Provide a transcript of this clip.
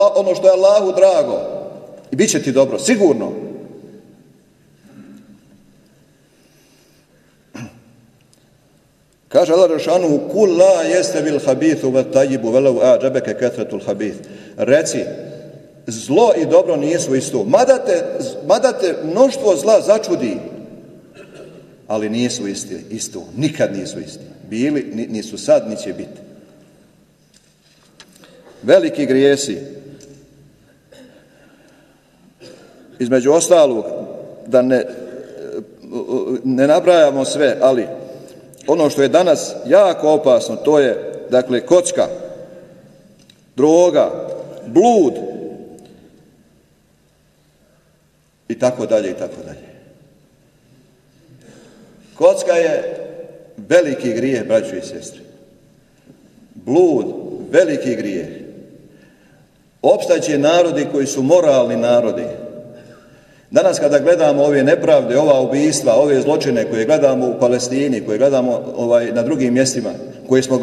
ono što je Allahu drago i bit će ti dobro, sigurno. Kaže Allah dželle kul la yastabil khabithu wat tayyibu walau a'jabaka kathratul khabith. Reci, zlo i dobro nisu isto. Mada te mnoštvo zla začudi, ali nisu isto. Nikad nisu isti. Bili, nisu sad, ni će biti. Veliki grijesi, između ostalog, da ne nabrajamo sve, ali ono što je danas jako opasno, to je, dakle, kocka, droga, blud, i tako dalje, i tako dalje. Kocka je veliki grijeh, braćo i sestre. Blud, veliki grijeh. Opstaće narodi koji su moralni narodi. Danas kada gledamo ove nepravde, ova ubijstva, ove zločine koje gledamo u Palestini, koje gledamo na drugim mjestima, koje smo